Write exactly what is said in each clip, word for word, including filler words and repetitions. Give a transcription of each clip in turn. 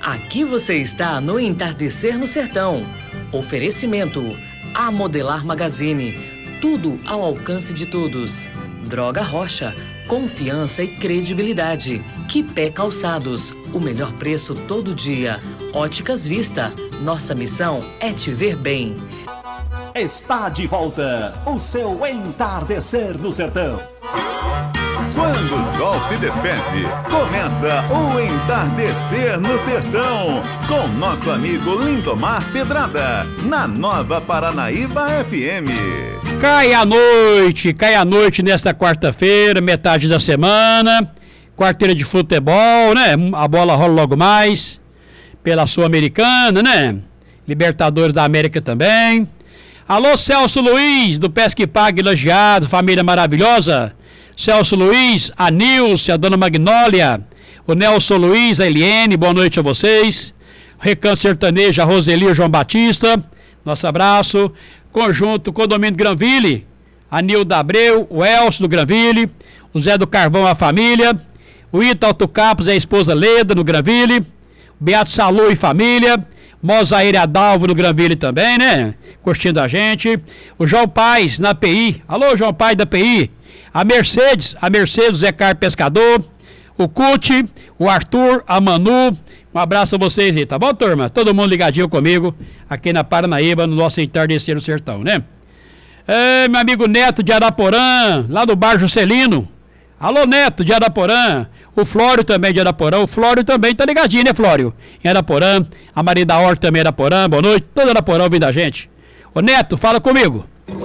Aqui você está no Entardecer no Sertão. Oferecimento A Modelar Magazine. Tudo ao alcance de todos. Droga Rocha. Confiança e credibilidade. Quipé Calçados. O melhor preço todo dia. Óticas Vista. Nossa missão é te ver bem. Está de volta o seu Entardecer no Sertão. Quando o sol se despede, começa o Entardecer no Sertão, com nosso amigo Lindomar Pedrada, na Nova Paranaíba F M. Cai a noite, cai a noite nesta quarta-feira, metade da semana, quarteira de futebol, né? A bola rola logo mais, pela Sul-Americana, né? Libertadores da América também. Alô, Celso Luiz, do Pesque Pague Lajeado, família maravilhosa. Celso Luiz, a Nilce, a Dona Magnólia, o Nelson Luiz, a Eliene, boa noite a vocês. Recanto Sertanejo, a Roseli, o João Batista, nosso abraço. Conjunto Condomínio Granville, a Nilda Abreu, o Elcio do Granville, o Zé do Carvão, a família, o Ita Autocapos e a esposa Leda no Granville, o Beato Salu e família, Mozaíre Adalvo no Granville também, né? Curtindo a gente. O João Paz na P I, alô João Paz da P I. A Mercedes, a Mercedes, Zé Carlos Pescador, o Cuti, o Arthur, a Manu, um abraço a vocês aí, tá bom, turma? Todo mundo ligadinho comigo aqui na Paranaíba, no nosso Entardecer no Sertão, né? É, meu amigo Neto de Araporã, lá do Bar Juscelino. Alô, Neto de Araporã, o Flório também de Araporã, o Flório também tá ligadinho, né, Flório? Em Araporã, a Maria da Horta também de Araporã, boa noite, todo Araporã ouvindo a gente. Ô, Neto, fala comigo.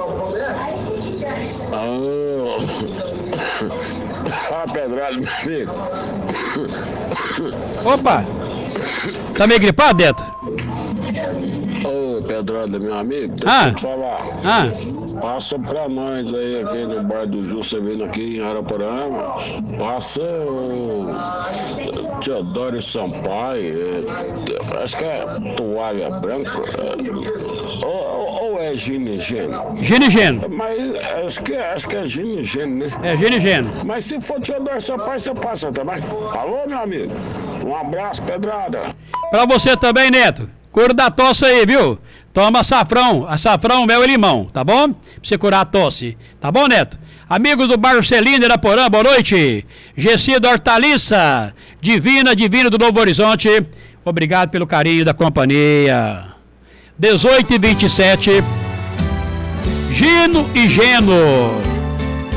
Fala, Pedrado, meu amigo. Opa! Tá meio gripado, Neto? Ô, Pedrada, meu amigo, deixa Ah. eu te falar. Ah, Passa pra nós aí, aqui no bar do Ju, você vendo aqui em Araporama. Passa o Teodoro Sampaio, é, acho que é toalha branca. É, ou, ou é ginigeno? Ginigeno. Mas acho que, acho que é ginigeno, né? É, ginigeno. Mas se for Teodoro Sampaio, você passa também. Falou, meu amigo? Um abraço, Pedrada. Pra você também, Neto. Cura da tosse aí, viu? Toma açafrão, açafrão, mel e limão, tá bom? Pra você curar a tosse. Tá bom, Neto? Amigos do Bar Celino, Iraporã, boa noite. Gessi da Hortaliça, Divina, Divina do Novo Horizonte. Obrigado pelo carinho da companhia. dezoito e vinte e sete. Gino e Geno.